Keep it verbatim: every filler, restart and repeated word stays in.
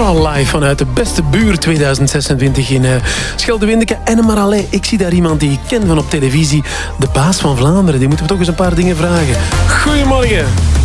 Vooral live vanuit de Beste Buur tweeduizend zesentwintig in uh, Schelde-Windeke. En maar allee, ik zie daar iemand die ik ken van op televisie. De baas van Vlaanderen. Die moeten we toch eens een paar dingen vragen. Goedemorgen.